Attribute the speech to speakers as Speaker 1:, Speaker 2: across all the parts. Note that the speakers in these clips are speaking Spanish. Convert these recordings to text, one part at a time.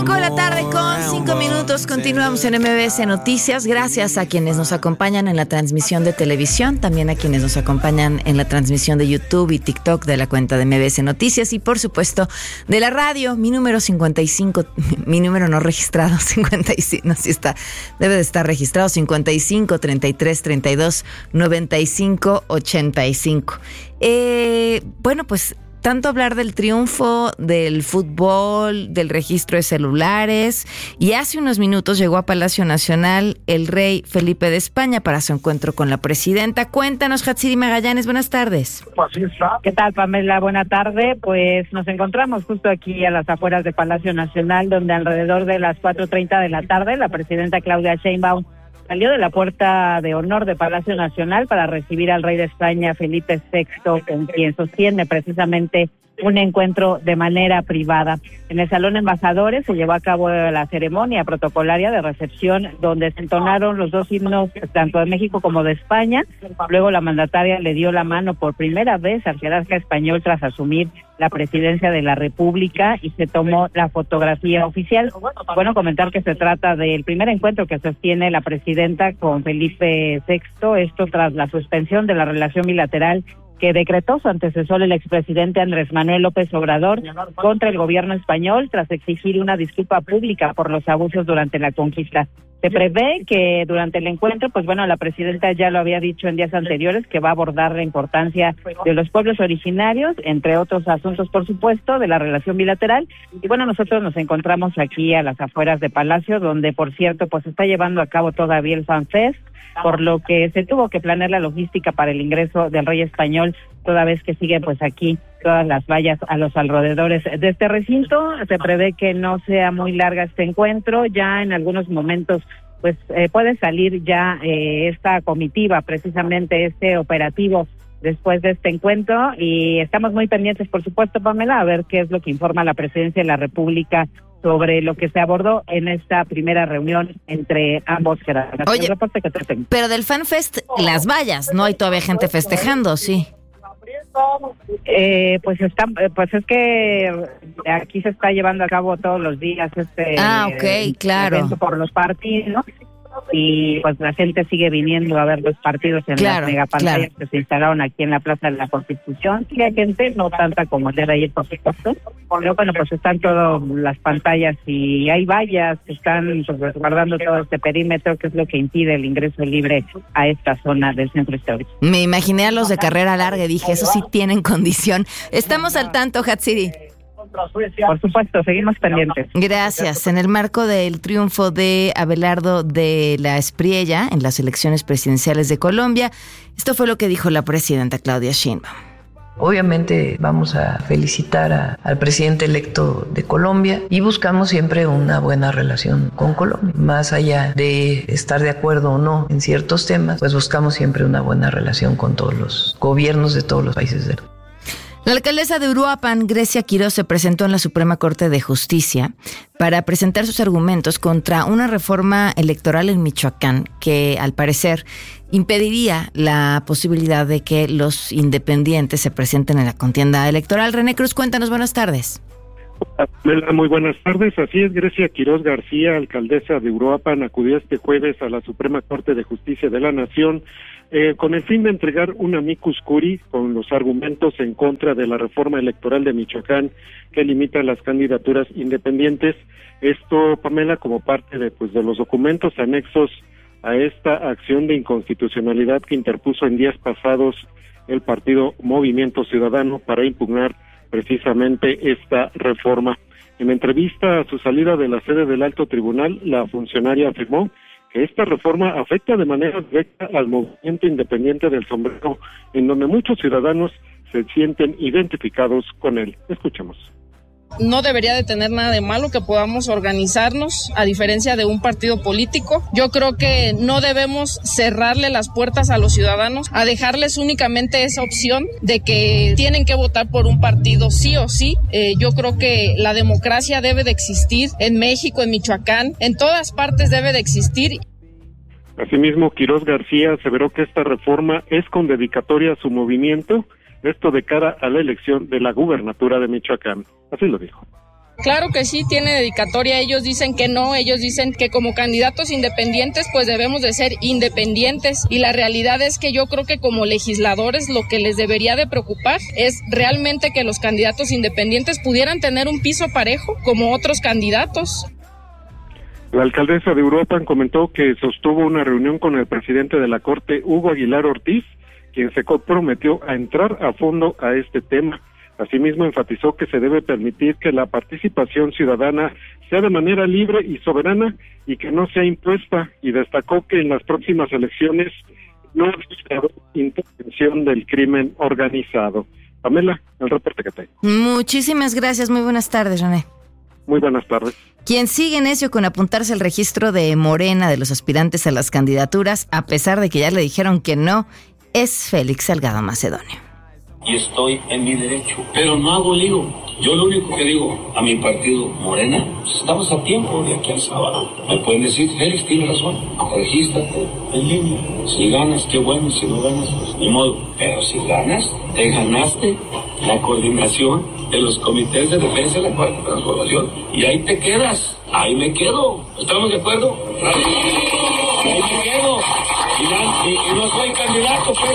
Speaker 1: 5 de la tarde con 5 minutos. Continuamos en MBS Noticias. Gracias a quienes nos acompañan en la transmisión de televisión, también a quienes nos acompañan en la transmisión de YouTube y TikTok de la cuenta de MBS Noticias y por supuesto de la radio. Mi número 55, mi número no registrado, 55, no, sí está, debe de estar registrado, 55 33 32 95 85. Bueno, pues tanto hablar del triunfo del fútbol, del registro de celulares, y hace unos minutos llegó a Palacio Nacional el rey Felipe de España para su encuentro con la presidenta. Cuéntanos, Hatsiri Magallanes, buenas tardes.
Speaker 2: ¿Qué tal, Pamela? Buena tarde. Pues nos encontramos justo aquí a las afueras de Palacio Nacional, donde alrededor de las 4:30 de la tarde la presidenta Claudia Sheinbaum salió de la puerta de honor de Palacio Nacional para recibir al rey de España, Felipe VI, con quien sostiene precisamente un encuentro de manera privada. En el Salón Embajadores se llevó a cabo la ceremonia protocolaria de recepción, donde se entonaron los dos himnos, tanto de México como de España. Luego la mandataria le dio la mano por primera vez al jerarca español tras asumir la presidencia de la República y se tomó la fotografía oficial. Bueno, comentar que se trata del primer encuentro que sostiene la presidenta con Felipe VI, esto tras la suspensión de la relación bilateral que decretó su antecesor, el expresidente Andrés Manuel López Obrador, contra el gobierno español tras exigir una disculpa pública por los abusos durante la conquista. Se prevé que durante el encuentro, pues bueno, la presidenta ya lo había dicho en días anteriores, que va a abordar la importancia de los pueblos originarios, entre otros asuntos, por supuesto, de la relación bilateral. Y bueno, nosotros nos encontramos aquí a las afueras de Palacio, donde, por cierto, pues se está llevando a cabo todavía el FanFest, por lo que se tuvo que planear la logística para el ingreso del rey español, toda vez que siguen pues aquí todas las vallas a los alrededores de este recinto. Se prevé que no sea muy larga este encuentro, ya en algunos momentos pues puede salir ya esta comitiva, precisamente este operativo después de este encuentro, y estamos muy pendientes, por supuesto, Pamela, a ver qué es lo que informa la Presidencia de la República sobre lo que se abordó en esta primera reunión entre ambos jerarcas.
Speaker 1: Oye, pero del FanFest, las vallas, ¿no hay todavía gente festejando, sí?
Speaker 2: Pues es que aquí se está llevando a cabo todos los días
Speaker 1: claro,
Speaker 2: evento por los partidos, y pues la gente sigue viniendo a ver los partidos en las megapantallas que se instalaron aquí en la Plaza de la Constitución. Sí hay gente, no tanta como el de ayer, por supuesto, pero bueno, pues están todas las pantallas y hay vallas que están pues resguardando todo este perímetro, que es lo que impide el ingreso libre a esta zona del centro histórico.
Speaker 1: Me imaginé a los de carrera larga y dije, eso sí tienen condición. Estamos al tanto, Hatsiri.
Speaker 2: Por supuesto, seguimos pendientes.
Speaker 1: Gracias. En el marco del triunfo de Abelardo de la Espriella en las elecciones presidenciales de Colombia, esto fue lo que dijo la presidenta Claudia Sheinbaum.
Speaker 3: Obviamente vamos a felicitar al presidente electo de Colombia y buscamos siempre una buena relación con Colombia. Más allá de estar de acuerdo o no en ciertos temas, pues buscamos siempre una buena relación con todos los gobiernos de todos los países del mundo.
Speaker 1: La alcaldesa de Uruapan, Grecia Quiroz, se presentó en la Suprema Corte de Justicia para presentar sus argumentos contra una reforma electoral en Michoacán que, al parecer, impediría la posibilidad de que los independientes se presenten en la contienda electoral. René Cruz, cuéntanos, buenas tardes.
Speaker 4: Muy buenas tardes. Así es, Grecia Quiroz García, alcaldesa de Uruapan, acudió este jueves a la Suprema Corte de Justicia de la Nación con el fin de entregar un amicus curiae con los argumentos en contra de la reforma electoral de Michoacán que limita las candidaturas independientes. Esto, Pamela, como parte de los documentos anexos a esta acción de inconstitucionalidad que interpuso en días pasados el partido Movimiento Ciudadano para impugnar precisamente esta reforma. En entrevista a su salida de la sede del Alto Tribunal, la funcionaria afirmó que esta reforma afecta de manera directa al movimiento independiente del sombrero, en donde muchos ciudadanos se sienten identificados con él. Escuchemos.
Speaker 5: No debería de tener nada de malo que podamos organizarnos, a diferencia de un partido político. Yo creo que no debemos cerrarle las puertas a los ciudadanos, a dejarles únicamente esa opción de que tienen que votar por un partido sí o sí. Yo creo que la democracia debe de existir en México, en Michoacán, en todas partes debe de existir.
Speaker 4: Asimismo, Quiroz García aseveró que esta reforma es con dedicatoria a su movimiento, esto de cara a la elección de la gubernatura de Michoacán. Así lo dijo.
Speaker 5: Claro que sí, tiene dedicatoria. Ellos dicen que no, ellos dicen que como candidatos independientes pues debemos de ser independientes, y la realidad es que yo creo que como legisladores lo que les debería de preocupar es realmente que los candidatos independientes pudieran tener un piso parejo como otros candidatos.
Speaker 4: La alcaldesa de Uruapan comentó que sostuvo una reunión con el presidente de la Corte, Hugo Aguilar Ortiz, quien se comprometió a entrar a fondo a este tema. Asimismo, enfatizó que se debe permitir que la participación ciudadana sea de manera libre y soberana y que no sea impuesta, y destacó que en las próximas elecciones no habrá intervención del crimen organizado. Pamela, el reporte que tengo.
Speaker 1: Muchísimas gracias, muy buenas tardes, René.
Speaker 4: Muy buenas tardes.
Speaker 1: Quien sigue necio con apuntarse al registro de Morena de los aspirantes a las candidaturas, a pesar de que ya le dijeron que no, es Félix Salgado Macedonio.
Speaker 6: Y estoy en mi derecho, pero no hago lío. Yo lo único que digo a mi partido Morena, pues estamos a tiempo de aquí al sábado. Me pueden decir, Félix, tienes razón, regístrate en línea. Si ganas, qué bueno, si no ganas, pues ni modo. Pero si ganas, te ganaste la coordinación de los comités de defensa de la Cuarta Transformación. Y ahí te quedas, ahí me quedo. ¿Estamos de acuerdo? Ahí me quedo. Y no soy candidato, pues.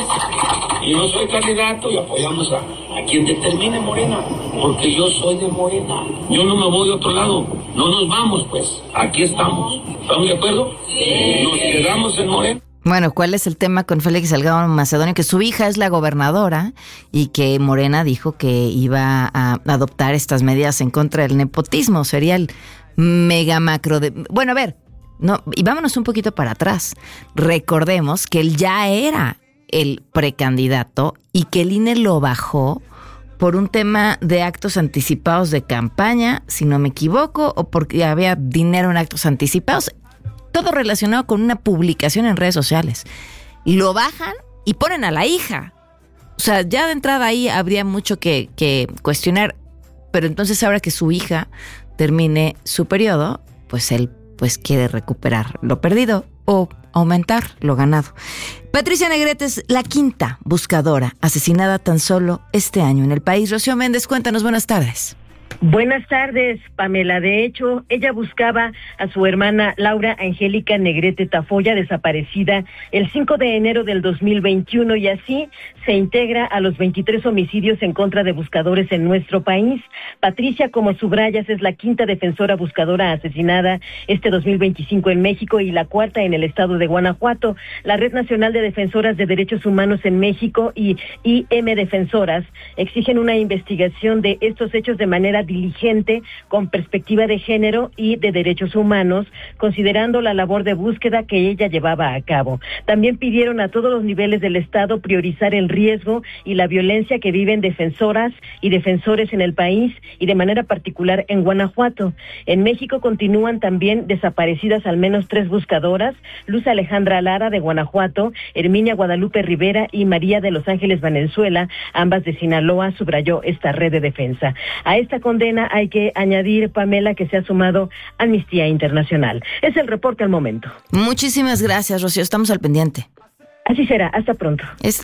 Speaker 6: Y no soy candidato y apoyamos a quien determine Morena, porque yo soy de Morena. Yo no me voy de otro lado. No nos vamos, pues. Aquí estamos. ¿Estamos de acuerdo? Sí. Nos quedamos en Morena.
Speaker 1: Bueno, ¿cuál es el tema con Félix Salgado Macedonio? Que su hija es la gobernadora y que Morena dijo que iba a adoptar estas medidas en contra del nepotismo. Sería el mega macro de... Bueno, a ver, no, y vámonos un poquito para atrás. Recordemos que él ya era el precandidato y que el INE lo bajó por un tema de actos anticipados de campaña, si no me equivoco, o porque había dinero en actos anticipados, todo relacionado con una publicación en redes sociales. Lo bajan y ponen a la hija. O sea, ya de entrada ahí habría mucho que cuestionar, pero entonces ahora que su hija termine su periodo, pues él pues quiere recuperar lo perdido o aumentar lo ganado. Patricia Negrete es la quinta buscadora asesinada tan solo este año en el país. Rocío Méndez, cuéntanos, buenas tardes.
Speaker 7: Buenas tardes, Pamela. De hecho, ella buscaba a su hermana Laura Angélica Negrete Tafoya, desaparecida el 5 de enero del 2021, y así se integra a los 23 homicidios en contra de buscadores en nuestro país. Patricia, como subrayas, es la quinta defensora buscadora asesinada este 2025 en México y la cuarta en el estado de Guanajuato. La Red Nacional de Defensoras de Derechos Humanos en México y IM Defensoras exigen una investigación de estos hechos de manera diligente, con perspectiva de género y de derechos humanos, considerando la labor de búsqueda que ella llevaba a cabo. También pidieron a todos los niveles del Estado priorizar el riesgo y la violencia que viven defensoras y defensores en el país y de manera particular en Guanajuato. En México continúan también desaparecidas al menos 3 buscadoras: Luz Alejandra Lara de Guanajuato, Herminia Guadalupe Rivera y María de Los Ángeles Valenzuela, ambas de Sinaloa, subrayó esta red de defensa. A esta condena hay que añadir, Pamela, que se ha sumado Amnistía Internacional. Es el reporte al momento.
Speaker 1: Muchísimas gracias, Rocío. Estamos al pendiente.
Speaker 7: Así será. Hasta pronto.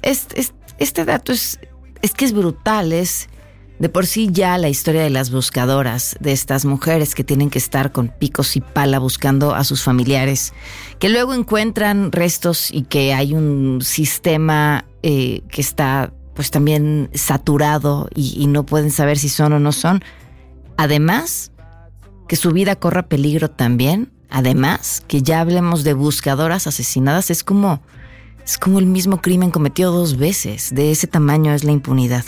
Speaker 1: Este dato es que es brutal. Es de por sí ya la historia de las buscadoras, de estas mujeres que tienen que estar con picos y pala buscando a sus familiares, que luego encuentran restos y que hay un sistema que está pues también saturado y no pueden saber si son o no son. Además, que su vida corra peligro también. Además, que ya hablemos de buscadoras asesinadas. Es como el mismo crimen cometido 2 veces. De ese tamaño es la impunidad.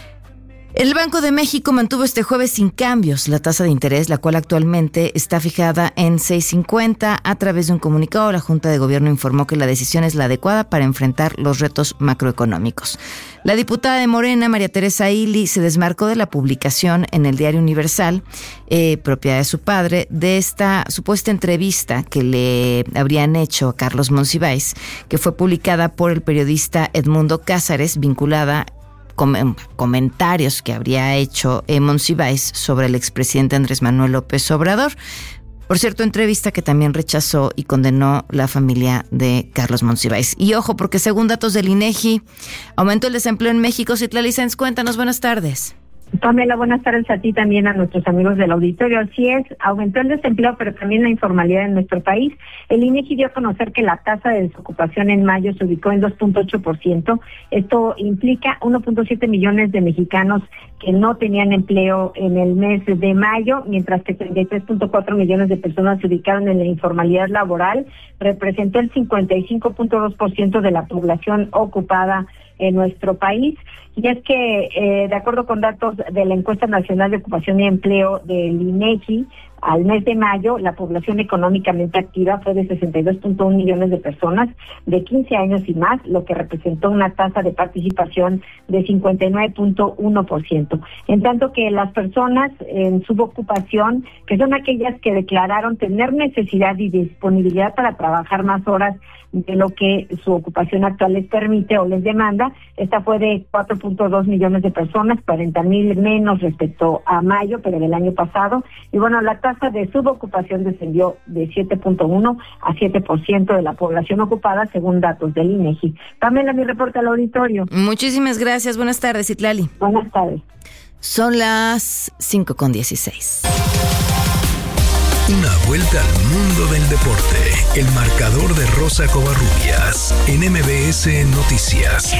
Speaker 1: El Banco de México mantuvo este jueves sin cambios la tasa de interés, la cual actualmente está fijada en 6.50. A través de un comunicado, la Junta de Gobierno informó que la decisión es la adecuada para enfrentar los retos macroeconómicos. La diputada de Morena, María Teresa Ili, se desmarcó de la publicación en el Diario Universal, propiedad de su padre, de esta supuesta entrevista que le habrían hecho a Carlos Monsiváis, que fue publicada por el periodista Edmundo Cázares, vinculada comentarios que habría hecho Monsiváis sobre el expresidente Andrés Manuel López Obrador. Por cierto, entrevista que también rechazó y condenó la familia de Carlos Monsiváis. Y ojo, porque según datos del INEGI, aumentó el desempleo en México. Citlali Sáenz, cuéntanos, buenas tardes.
Speaker 2: Pamela, buenas tardes a ti, también a nuestros amigos del auditorio. Así es, aumentó el desempleo, pero también la informalidad en nuestro país. El INEGI dio a conocer que la tasa de desocupación en mayo se ubicó en 2.8%. Esto implica 1.7 millones de mexicanos que no tenían empleo en el mes de mayo, mientras que 33.4 millones de personas se ubicaron en la informalidad laboral. Representó el 55.2% de la población ocupada en nuestro país. Y es que, de acuerdo con datos de la Encuesta Nacional de Ocupación y Empleo del INEGI, al mes de mayo, la población económicamente activa fue de 62.1 millones de personas de 15 años y más, lo que representó una tasa de participación de 59.1%. En tanto que las personas en subocupación, que son aquellas que declararon tener necesidad y disponibilidad para trabajar más horas de lo que su ocupación actual les permite o les demanda, esta fue de 4.2 millones de personas, 40,000 menos respecto a mayo, pero del año pasado. Y bueno, la tasa de subocupación descendió de 7.1 a 7% de la población ocupada, según datos del INEGI. Pamela, mi reporte al auditorio.
Speaker 1: Muchísimas gracias. Buenas tardes, Citlali.
Speaker 2: Buenas tardes.
Speaker 1: Son las 5:16.
Speaker 8: Una vuelta al mundo del deporte. El marcador de Rosa Covarrubias en MBS Noticias.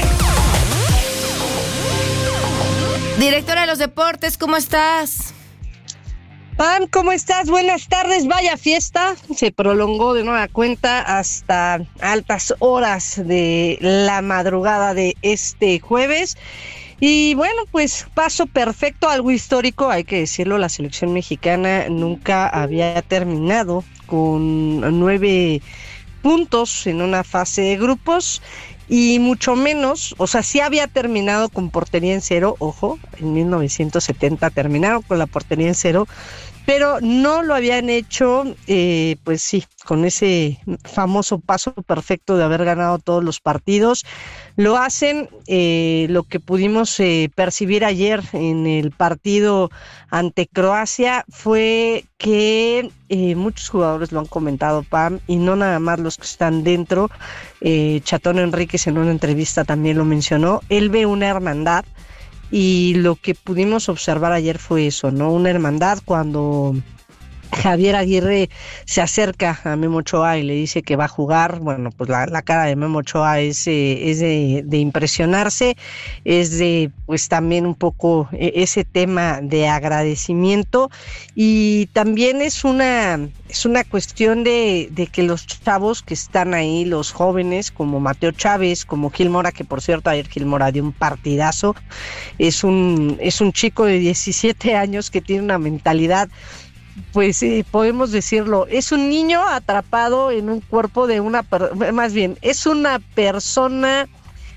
Speaker 1: Directora de los deportes, ¿cómo estás?
Speaker 9: Pam, ¿cómo estás? Buenas tardes. Vaya fiesta. Se prolongó de nueva cuenta hasta altas horas de la madrugada de este jueves. Y bueno, pues paso perfecto, algo histórico, hay que decirlo, la selección mexicana nunca había terminado con 9 puntos en una fase de grupos y mucho menos, o sea, sí había terminado con portería en cero, ojo, en 1970 terminaron con la portería en cero, pero no lo habían hecho, pues sí, con ese famoso paso perfecto de haber ganado todos los partidos. Lo hacen, lo que pudimos percibir ayer en el partido ante Croacia fue que muchos jugadores lo han comentado, Pam, y no nada más los que están dentro. Chatón Enríquez en una entrevista también lo mencionó. Él ve una hermandad. Y lo que pudimos observar ayer fue eso, ¿no? Una hermandad cuando Javier Aguirre se acerca a Memo Ochoa y le dice que va a jugar. Bueno, pues la cara de Memo Ochoa es de impresionarse, es de pues también un poco ese tema de agradecimiento y también es una cuestión de que los chavos que están ahí, los jóvenes como Mateo Chávez, como Gil Mora, que por cierto ayer Gil Mora dio un partidazo, es un chico de 17 años que tiene una mentalidad, pues podemos decirlo, es un niño atrapado en un cuerpo de es una persona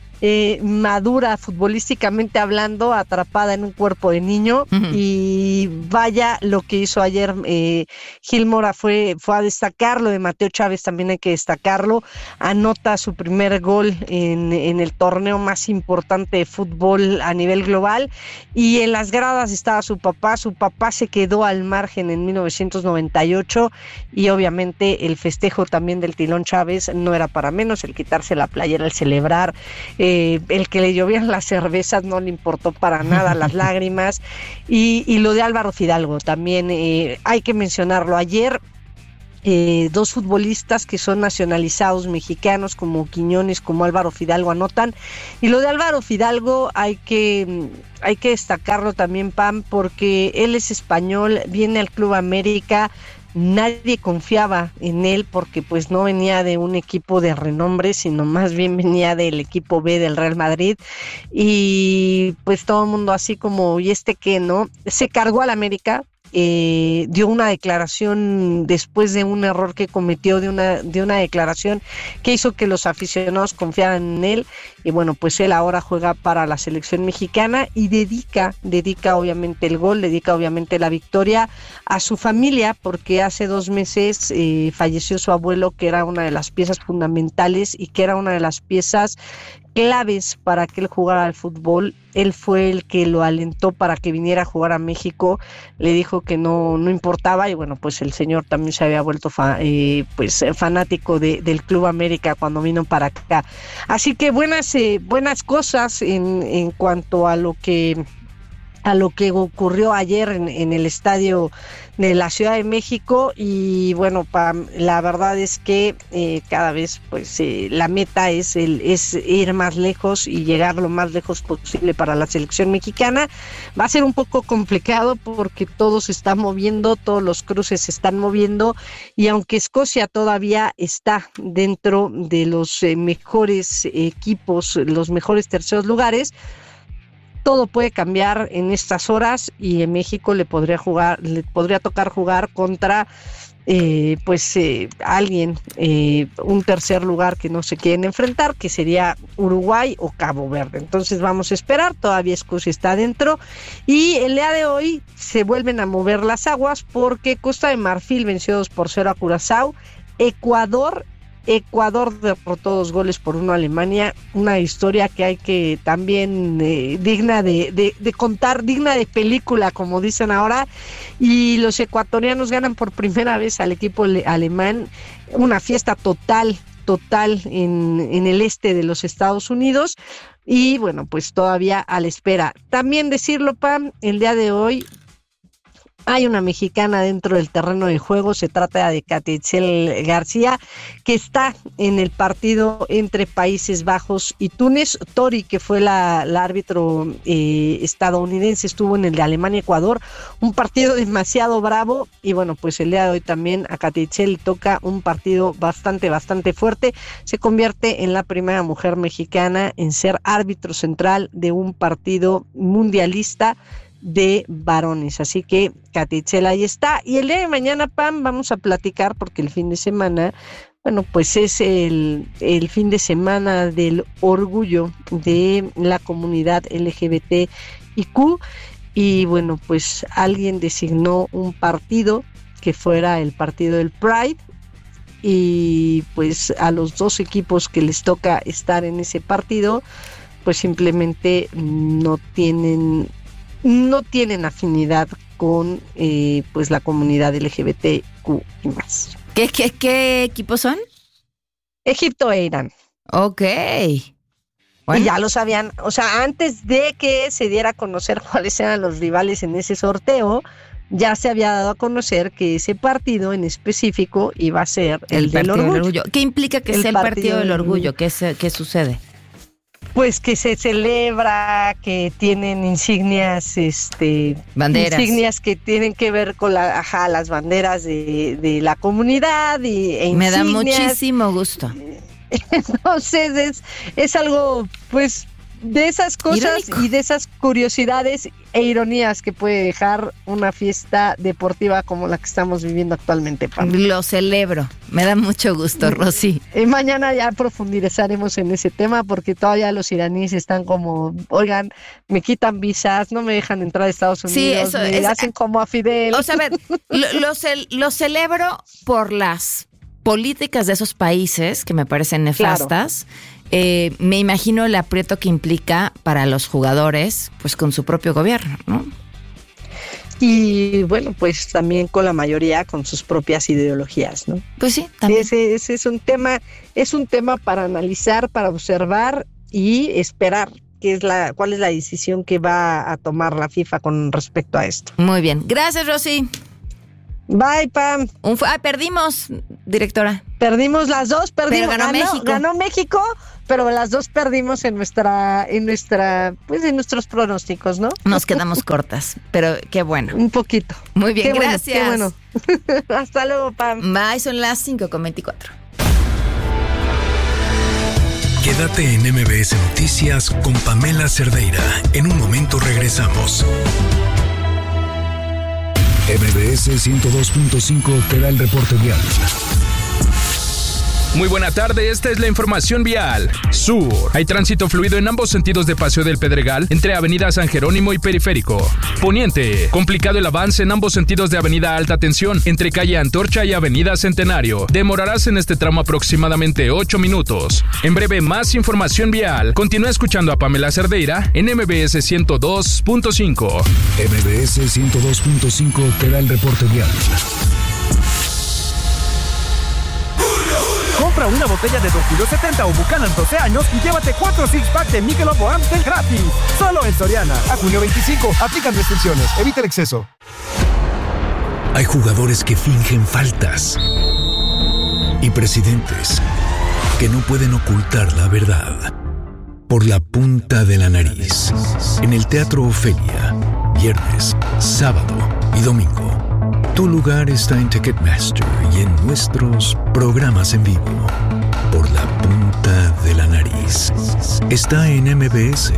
Speaker 9: madura futbolísticamente hablando, atrapada en un cuerpo de niño. Uh-huh. Y vaya lo que hizo ayer Gil Mora fue a destacarlo. De Mateo Chávez también hay que destacarlo, anota su primer gol en el torneo más importante de fútbol a nivel global y en las gradas estaba su papá se quedó al margen en 1998 y obviamente el festejo también del Tilón Chávez no era para menos, el quitarse la playera, el celebrar, el que le llovían las cervezas no le importó para nada, las lágrimas y lo de Álvaro Fidalgo también hay que mencionarlo. Ayer 2 futbolistas que son nacionalizados mexicanos como Quiñones, como Álvaro Fidalgo anotan, y lo de Álvaro Fidalgo hay que destacarlo también, Pam, porque él es español, viene al Club América. Nadie confiaba en él porque pues no venía de un equipo de renombre, sino más bien venía del equipo B del Real Madrid y pues todo el mundo así como, ¿y este qué, no? Se cargó al América, dio una declaración después de un error que cometió, de una declaración que hizo que los aficionados confiaran en él y bueno, pues él ahora juega para la selección mexicana y dedica obviamente el gol, dedica obviamente la victoria a su familia porque hace 2 meses falleció su abuelo, que era una de las piezas fundamentales y que era una de las piezas claves para que él jugara al fútbol. Él fue el que lo alentó para que viniera a jugar a México, le dijo que no importaba y bueno, pues el señor también se había vuelto fanático del Club América cuando vino para acá. Así que buenas cosas en cuanto a lo que a lo que ocurrió ayer en el estadio de la Ciudad de México. Y bueno, Pam, la verdad es que cada vez pues la meta es ir más lejos y llegar lo más lejos posible para la selección mexicana. Va a ser un poco complicado porque todo se está moviendo, todos los cruces se están moviendo, y aunque Escocia todavía está dentro de los mejores equipos, los mejores terceros lugares, todo puede cambiar en estas horas, y en México le podría tocar jugar contra alguien, un tercer lugar que no se quieren enfrentar, que sería Uruguay o Cabo Verde. Entonces vamos a esperar, todavía Escocia está dentro, y el día de hoy se vuelven a mover las aguas porque Costa de Marfil venció 2-0 a Curazao. Ecuador derrotó 2-1 a Alemania, una historia que hay que también digna de contar, digna de película, como dicen ahora, y los ecuatorianos ganan por primera vez al equipo alemán, una fiesta total en el este de los Estados Unidos, y bueno, pues todavía a la espera. También decirlo, Pam, el día de hoy hay una mexicana dentro del terreno de juego, se trata de Katitzel García, que está en el partido entre Países Bajos y Túnez. Tori, que fue la árbitro estadounidense, estuvo en el de Alemania-Ecuador, un partido demasiado bravo, y bueno, pues el día de hoy también a Katitzel toca un partido bastante fuerte. Se convierte en la primera mujer mexicana en ser árbitro central de un partido mundialista de varones, así que Katitzel ahí está. Y el día de mañana, Pam, vamos a platicar, porque el fin de semana, bueno, pues es el fin de semana del orgullo de la comunidad LGBTIQ, y bueno, pues alguien designó un partido que fuera el partido del Pride, y pues a los dos equipos que les toca estar en ese partido, pues simplemente no tienen afinidad con pues la comunidad LGBTQ y más.
Speaker 1: ¿Qué equipos son?
Speaker 9: Egipto e Irán.
Speaker 1: Ok. Bueno.
Speaker 9: Y ya lo sabían, o sea, antes de que se diera a conocer cuáles eran los rivales en ese sorteo, ya se había dado a conocer que ese partido en específico iba a ser el del orgullo.
Speaker 1: ¿Qué implica que sea el partido del orgullo? ¿Qué sucede?
Speaker 9: Pues que se celebra, que tienen insignias,
Speaker 1: banderas.
Speaker 9: Insignias que tienen que ver con las banderas de la comunidad e
Speaker 1: me da muchísimo gusto.
Speaker 9: Entonces es algo, pues, de esas cosas irónico, y de esas curiosidades e ironías que puede dejar una fiesta deportiva como la que estamos viviendo actualmente, Pam.
Speaker 1: Lo celebro, me da mucho gusto, Rosy.
Speaker 9: Y mañana ya profundizaremos en ese tema, porque todavía los iraníes están como, oigan, me quitan visas, no me dejan entrar a Estados Unidos, sí, me hacen como a Fidel.
Speaker 1: O sea, a ver, lo celebro por las políticas de esos países que me parecen nefastas. Claro. Me imagino el aprieto que implica para los jugadores, pues con su propio gobierno, ¿no?
Speaker 9: Y bueno, pues también con la mayoría con sus propias ideologías, ¿no?
Speaker 1: Pues sí, también.
Speaker 9: Ese es un tema para analizar, para observar y esperar cuál es la decisión que va a tomar la FIFA con respecto a esto.
Speaker 1: Muy bien, gracias, Rosy.
Speaker 9: Bye, Pam.
Speaker 1: Perdimos, directora.
Speaker 9: Perdimos las dos,
Speaker 1: pero ganó México.
Speaker 9: Ganó México, pero las dos perdimos en nuestros pronósticos, ¿no?
Speaker 1: Nos quedamos cortas, pero qué bueno.
Speaker 9: Un poquito.
Speaker 1: Muy bien, gracias.
Speaker 9: Qué bueno. Hasta luego, Pam.
Speaker 1: Bye, son las 5:24.
Speaker 8: Quédate en MBS Noticias con Pamela Cerdeira. En un momento regresamos. MBS 102.5 te da el reporte vial.
Speaker 10: Muy buena tarde, esta es la información vial. Sur. Hay tránsito fluido en ambos sentidos de Paseo del Pedregal, entre Avenida San Jerónimo y Periférico. Poniente. Complicado el avance en ambos sentidos de Avenida Alta Tensión, entre Calle Antorcha y Avenida Centenario. Demorarás en este tramo aproximadamente 8 minutos. En breve, más información vial. Continúa escuchando a Pamela Cerdeira en MBS 102.5.
Speaker 8: MBS 102.5 te da el reporte vial.
Speaker 11: Compra Compra una botella de Don Julio 70 o Buchanan 12 años y llévate 4 six-pack de Michelob o Amstel gratis. Solo en Soriana. A junio 25. Aplican restricciones. Evita el exceso.
Speaker 8: Hay jugadores que fingen faltas y presidentes que no pueden ocultar la verdad por la punta de la nariz. En el Teatro Ofelia, viernes, sábado y domingo. Tu lugar está en Ticketmaster y en nuestros programas en vivo. Por la punta de la nariz. Está en MBS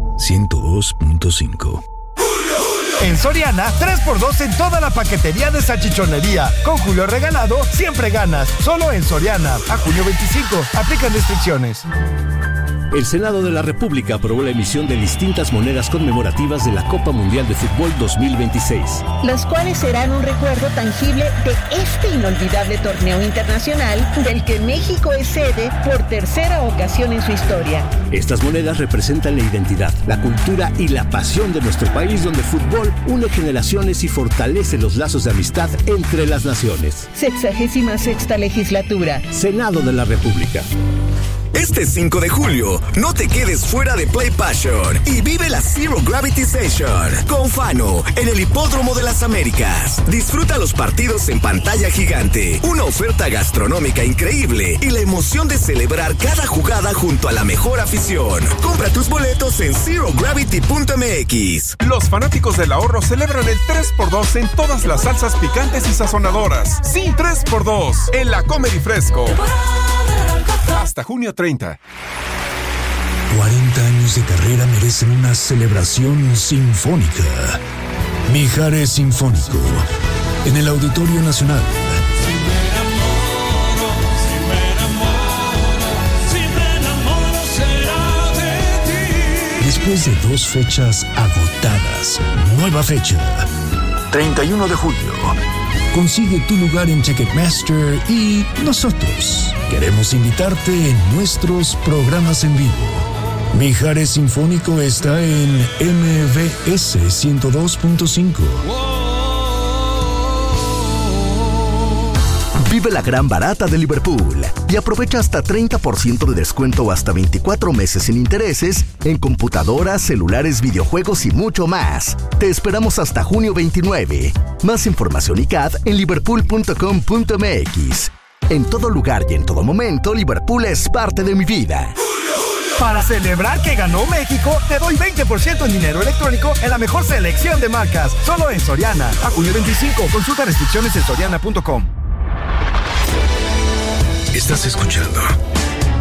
Speaker 8: 102.5.
Speaker 11: En Soriana, 3x2 en toda la paquetería de salchichonería. Con Julio regalado, siempre ganas. Solo en Soriana. A junio 25. Aplican restricciones.
Speaker 12: El Senado de la República aprobó la emisión de distintas monedas conmemorativas de la Copa Mundial de Fútbol 2026.
Speaker 13: Las cuales serán un recuerdo tangible de este inolvidable torneo internacional del que México es sede por tercera ocasión en su historia.
Speaker 12: Estas monedas representan la identidad, la cultura y la pasión de nuestro país, donde el fútbol une generaciones y fortalece los lazos de amistad entre las naciones.
Speaker 13: 66ª legislatura.
Speaker 12: Senado de la República.
Speaker 14: Este 5 de julio, no te quedes fuera de Play Passion y vive la Zero Gravity Session con Fano en el Hipódromo de las Américas. Disfruta los partidos en pantalla gigante, una oferta gastronómica increíble y la emoción de celebrar cada jugada junto a la mejor afición. Compra tus boletos en zerogravity.mx.
Speaker 15: Los fanáticos del ahorro celebran el 3x2 en todas las salsas picantes y sazonadoras. Sí, 3x2 en la Comedy Fresco. Hasta junio 30.
Speaker 8: 40 años de carrera merecen una celebración sinfónica. Mijares Sinfónico, en el Auditorio Nacional. Después de 2 fechas agotadas, nueva fecha, 31 de julio. Consigue tu lugar en Ticketmaster y nosotros queremos invitarte en nuestros programas en vivo. Mijares Sinfónico está en MBS 102.5.
Speaker 16: Vive la gran barata de Liverpool y aprovecha hasta 30% de descuento o hasta 24 meses sin intereses en computadoras, celulares, videojuegos y mucho más. Te esperamos hasta junio 29. Más información y CAD en liverpool.com.mx. En todo lugar y en todo momento, Liverpool es parte de mi vida.
Speaker 11: Para celebrar que ganó México, te doy 20% en dinero electrónico en la mejor selección de marcas. Solo en Soriana. A junio 25. Consulta restricciones en soriana.com.
Speaker 8: Estás escuchando